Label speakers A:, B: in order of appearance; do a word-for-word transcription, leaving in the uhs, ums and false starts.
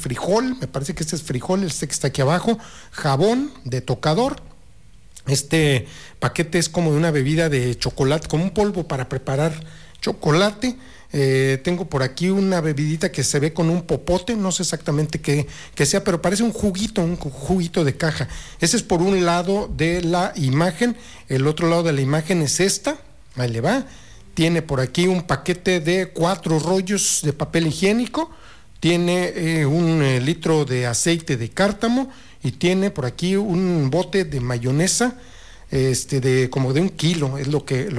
A: frijol, me parece que este es frijol, este que está aquí abajo, jabón de tocador. Este paquete es como de una bebida de chocolate, como un polvo para preparar chocolate. Eh, tengo por aquí una bebidita que se ve con un popote, no sé exactamente qué, qué sea, pero parece un juguito, un juguito de caja. Ese es por un lado de la imagen. El otro lado de la imagen es esta, ahí le va. Tiene por aquí un paquete de cuatro rollos de papel higiénico, tiene eh, un eh, litro de aceite de cártamo y tiene por aquí un bote de mayonesa, este, de como de un kilo, es lo que... Lo